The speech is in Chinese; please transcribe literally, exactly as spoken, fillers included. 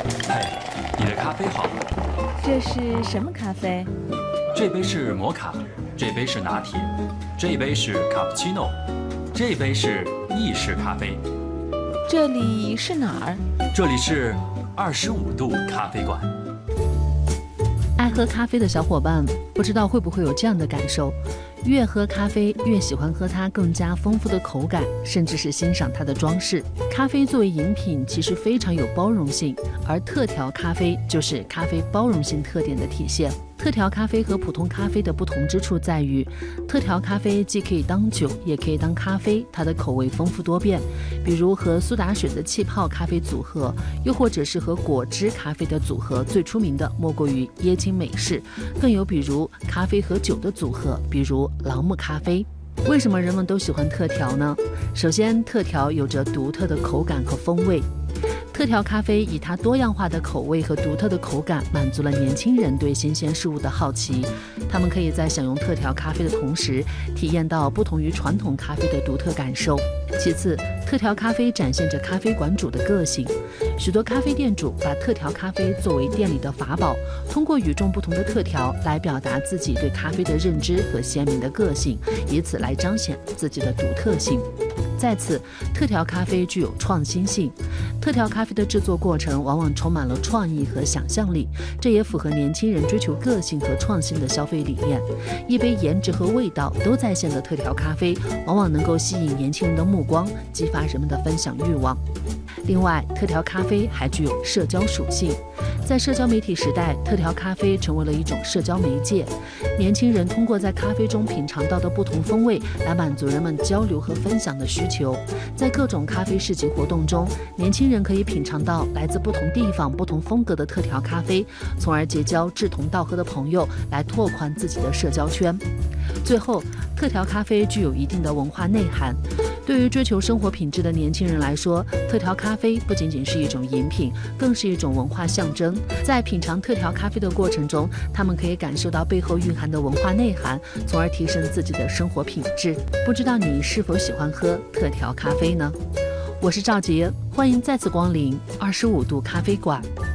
嘿，你的咖啡好了。 这是什么咖啡？ 这杯是摩卡，这杯是拿铁，这杯是卡布奇诺，这杯是意式咖啡。 这里是哪儿？ 这里是二十五度咖啡馆。 爱喝咖啡的小伙伴，不知道会不会有这样的感受：越喝咖啡，越喜欢喝它更加丰富的口感，甚至是欣赏它的装饰。咖啡作为饮品，其实非常有包容性，而特调咖啡就是咖啡包容性特点的体现。特调咖啡和普通咖啡的不同之处在于，特调咖啡既可以当酒，也可以当咖啡，它的口味丰富多变，比如和苏打水的气泡咖啡组合，又或者是和果汁咖啡的组合，最出名的莫过于椰青美式，更有比如咖啡和酒的组合，比如朗姆咖啡。为什么人们都喜欢特调呢？首先，特调有着独特的口感和风味。特调咖啡以它多样化的口味和独特的口感，满足了年轻人对新鲜事物的好奇。他们可以在享用特调咖啡的同时，体验到不同于传统咖啡的独特感受。其次，特调咖啡展现着咖啡馆主的个性。许多咖啡店主把特调咖啡作为店里的法宝，通过与众不同的特调来表达自己对咖啡的认知和鲜明的个性，以此来彰显自己的独特性。再次，特调咖啡具有创新性。特调咖啡的制作过程往往充满了创意和想象力，这也符合年轻人追求个性和创新的消费理念。一杯颜值和味道都在线的特调咖啡，往往能够吸引年轻人的目光，激发人们的分享欲望。另外，特调咖啡还具有社交属性。在社交媒体时代，特调咖啡成为了一种社交媒介。年轻人通过在咖啡中品尝到的不同风味，来满足人们交流和分享的需求。在各种咖啡市集活动中，年轻人可以品尝到来自不同地方、不同风格的特调咖啡，从而结交志同道合的朋友，来拓宽自己的社交圈。最后，特调咖啡具有一定的文化内涵。对于追求生活品质的年轻人来说，特调咖啡不仅仅是一种饮品，更是一种文化象征。在品尝特调咖啡的过程中，他们可以感受到背后蕴含的文化内涵，从而提升自己的生活品质。不知道你是否喜欢喝特调咖啡呢？我是赵杰，欢迎再次光临二十五度咖啡馆。